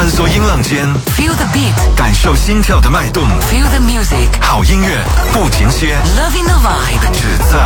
梭音浪间 Feel the beat， 感受心跳的脉动。 Feel the music， 好音乐不停歇， Loving the vibe， 只在